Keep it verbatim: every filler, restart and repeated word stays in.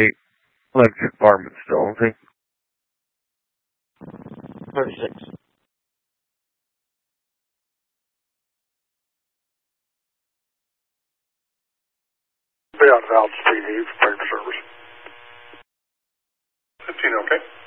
thirty-eight. Electric fireman still, okay? thirty-six. Be on Valve T V, break service. fifteen, okay.